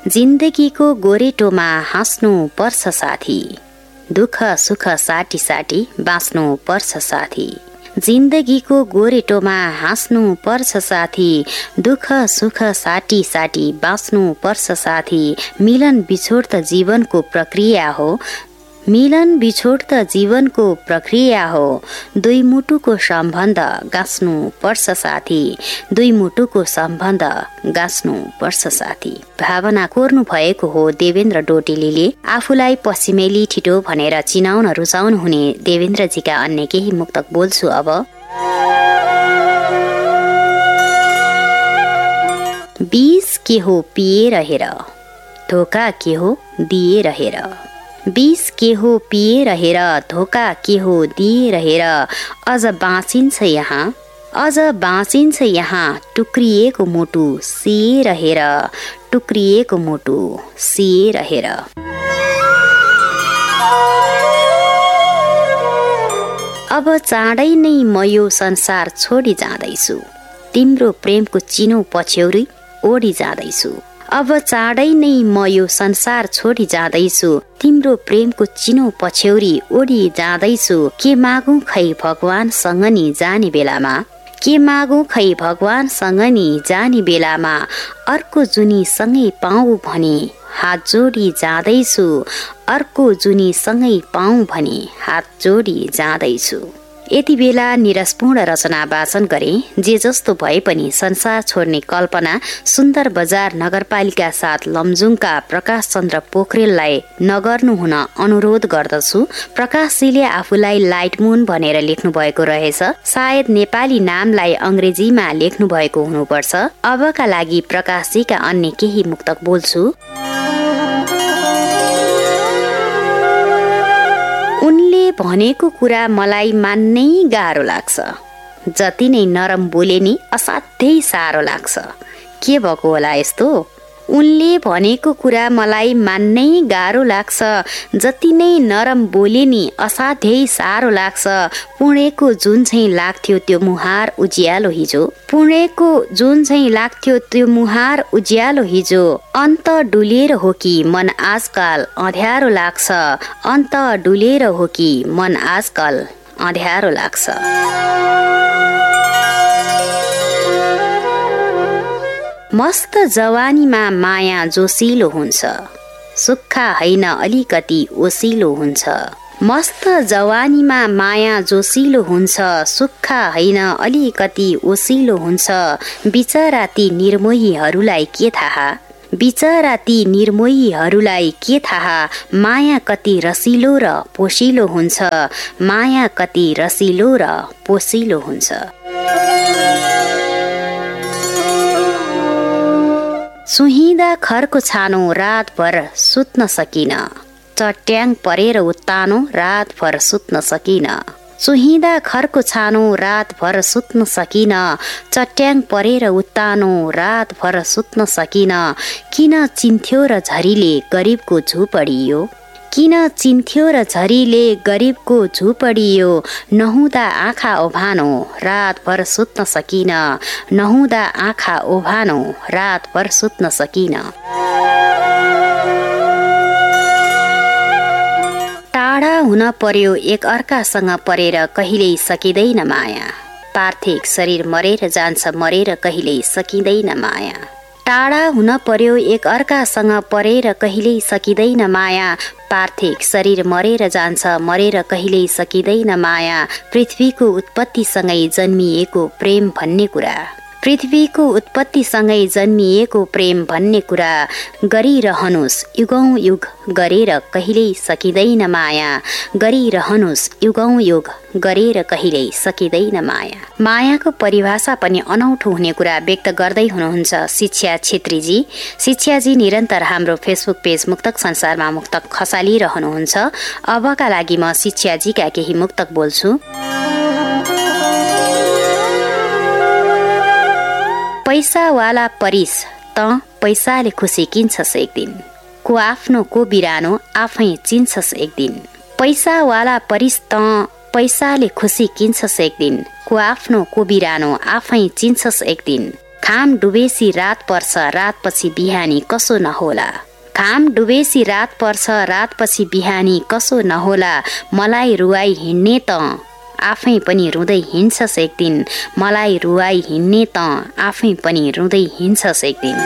जिन्दगीको गोरेटोमा हाँस्नु पर्छ साथी, दुःख सुख साटी साटी बाँच्नु पर्छ साथी। जिन्दगीको गोरेटोमा हाँस्नु पर्छ साथी, दुःख सुख साटी साटी बाँच्नु पर्छ साथी। मिलन बिछोड त जीवनको प्रक्रिया हो, मिलन बिछोड त जीवनको प्रक्रिया हो। दुई मुटुको सम्बन्ध गाँच्नु पर्छ साथी, दुई मुटुको सम्बन्ध गाँच्नु पर्छ साथी। भावना कोर्नु भएको हो देवेन्द्र डोटेलीले। आफूलाई पश्चिमेली ठिटो भनेर चिनाउन रुचाउनु हुने देवेन्द्रजीका अन्य केही मुक्तक बोल्छु अब। बीस के हो पिएर हेर, धोका के हो दिएर हेर। बीस के हो पिएर हेर, धोका के हो दिएर हेर। अझ बाँचिन्छ यहाँ, अझ बाँचिन्छ यहाँ, टुक्रिएको मुटु सिएर हेर, टुक्रिएको मुटु सिएर हेर। अब चाँडै नै म यो संसार छोडी जाँदैछु, तिम्रो प्रेमको चिनो पछ्यौरी ओडी जाँदैछु। अब चाँडै नै म यो संसार छोडी जाँदैछु, तिम्रो प्रेमको चिनो पछ्यौरी ओडी जाँदैछु। के मागौँ खै भगवानसँग नि जाने बेलामा, के मागौँ खै भगवानसँग नि जाने बेलामा। अर्को जुनी सँगै पाऊँ भने हात जोडी जाँदैछु, अर्को जुनी सँगै पाऊँ भने हात जोडी जाँदैछु। यति बेला निरसपूर्ण रचना वाचन गरे। जे जस्तो भए पनि संसार छोड्ने कल्पना सुन्दर बजार नगरपालिका 7 लमजुङका प्रकाश चन्द्र पोखरेललाई नगर्नु हुन अनुरोध गर्दछु। प्रकाशजीले आफूलाई लाइट मुन भनेर लेख्नु भएको रहेछ। सायद नेपाली नामलाई अंग्रेजीमा लेख्नु भएको हुनुपर्छ। अबका लागि प्रकाशजीका अन्य केही मुक्तक बोल्छु। उनले भनेको कुरा मलाई मान्नै गाह्रो लाग्छ, जति नै नरम बोले नि असाध्यै साह्रो लाग्छ। के भएको होला यस्तो? उनले भनेको कुरा मलाई मान्नै गाह्रो लाग्छ, जति नै नरम बोले नि असाध्यै साह्रो लाग्छ। पुणेको जुन चाहिँ लाग्थ्यो त्यो मुहार उज्यालो हिजो, पुणेको जुन चाहिँ लाग्थ्यो त्यो मुहार उज्यालो हिजो। अन्त डुलेर हो कि मन आजकल अँध्यारो लाग्छ, अन्त डुलेर हो कि मन आजकल अँध्यारो लाग्छ। मस्त जवानीमा माया जोसिलो हुन्छ, सुक्खा होइन अलिकति ओसिलो हुन्छ। मस्त जवानीमा माया जोसिलो हुन्छ, सुक्खा होइन अलिकति ओसिलो हुन्छ। बिचरा ती निर्मोहीहरूलाई के थाहा, बिचरा ती निर्मोहीहरूलाई के थाहा, माया कति रसिलो र पोसिलो हुन्छ, माया कति रसिलो र पोसिलो हुन्छ। सुहिँदा खरको छानो रातभर सुत्न सकिन, चट्याङ परेर उत्तानो रातभर सुत्न सकिन। सुहिँदा खरको छानो रातभर सुत्न सकिन, चट्याङ परेर उत्तानो रातभर सुत्न सकिन। किन चिन्थ्यो र झरीले गरिबको झुपडी यो, किन चिन्थ्यो र झरीले गरिबको झुपडी यो। नहुँदा आँखा ओभानो रातभर सुत्न सकिन, नहुँदा आँखा ओभानो रातभर सुत्न सकिन। टाढा हुन पर्यो एक अर्कासँग परेर कहिल्यै सकिँदैन माया, पार्थिव शरीर मरेर जान्छ मरेर कहिल्यै सकिँदैन माया। टाढा हुन पर्यो एक अर्कासँग परेर कहिल्यै सकिँदैन माया, पार्थिव शरीर मरेर जान्छ मरेर कहिल्यै सकिँदैन माया। पृथ्वीको उत्पत्तिसँगै जन्मिएको प्रेम भन्ने कुरा, पृथ्वीको उत्पत्तिसँगै जन्मिएको प्रेम भन्ने कुरा। गरिरहनुस् युगौं युग गरेर कहिल्यै सकिँदैन माया, गरिरहनुस् युगौं युग गरेर कहिल्यै सकिँदैन माया। मायाको परिभाषा पनि अनौठो हुने कुरा व्यक्त गर्दै हुनुहुन्छ शिक्षा छेत्रीजी। शिक्षाजी निरन्तर हाम्रो फेसबुक पेज मुक्तक संसारमा मुक्तक खसालिरहनुहुन्छ। अबका लागि म शिक्षाजीका केही मुक्तक बोल्छु। पैसावाला परिस त पैसाले खुसी किन्छस् एक दिन, को आफ्नो को बिरानो आफै चिन्छस् एक दिन। पैसावाला परिस त पैसाले खुसी किन्छस् एक दिन, को आफ्नो को बिरानो आफै चिन्छस् एक दिन। घाम डुबेसी रात पर्छ रातपछि बिहानी कसो नहोला घाम डुबेसी रात पर्छ रातपछि बिहानी कसो नहोला मलाई रुवाई हिँड्ने त आफै पनि रुँदै हिँड्छस् एक दिन मलाई रुवाई हिँड्ने त आफै पनि रुँदै हिँड्छस् एक दिन।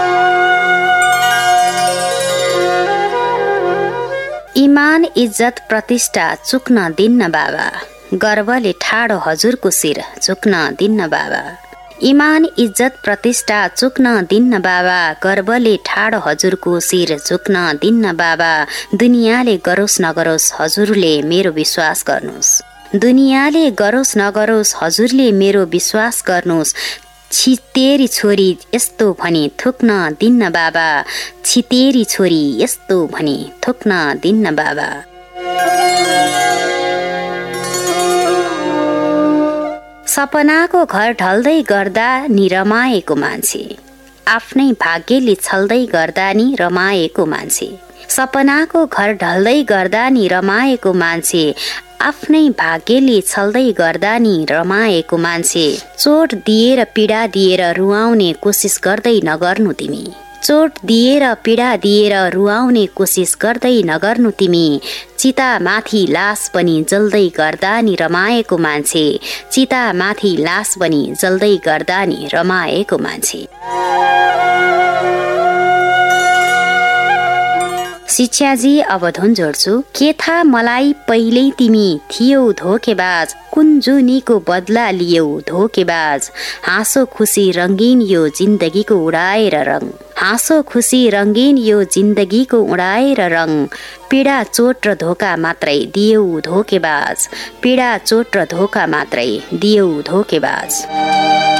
इमान इज्जत प्रतिष्ठा चुक्न दिन्न बाबा गर्वले ठाडो हजुरको शिर झुक्न दिन्न बाबा इमान इज्जत प्रतिष्ठा चुक्न दिन्न बाबा गर्वले ठाडो हजुरको शिर झुक्न दिन्न बाबा दुनियाँले गरोस् नगरोस् हजुरले मेरो विश्वास गर्नुहोस् दुनियाँले गरोस् नगरोस् हजुरले मेरो विश्वास गर्नुहोस् छितेरी छोरी यस्तो भनी थुक्न दिन्न बाबा छितेरी छोरी यस्तो भनी थुक्न दिन्न बाबा। सपनाको घर ढल्दै गर्दा नि रमाएको मान्छे आफ्नै भाग्यले छल्दै गर्दा नि रमाएको मान्छे सपनाको घर ढल्दै गर्दा नि रमाएको मान्छे आफ्नै भाग्यले छल्दै गर्दा नि रमाएको मान्छे चोट दिएर पीडा दिएर रुवाउने कोसिस गर्दै नगर्नु तिमी चोट दिएर पीडा दिएर रुवाउने कोसिस गर्दै नगर्नु तिमी चिता माथि लास पनि जल्दै गर्दा नि रमाएको मान्छे चिता माथि लास पनि जल्दै गर्दा नि रमाएको मान्छे। शिक्षाजी अब धुन जोड्छु के थाहा मलाई पहिल्यै तिमी थियौ धोकेबाज कुन जुनीको बदला लियौ धोकेबाज हाँसो खुसी रंगीन यो जिन्दगीको उडाएर रङ हाँसो खुसी रंगीन यो जिन्दगीको उडाएर रङ पीडा चोट र धोका मात्रै दियौ धोकेबाज पीडा चोट र धोका मात्रै दियौ धोकेबाज।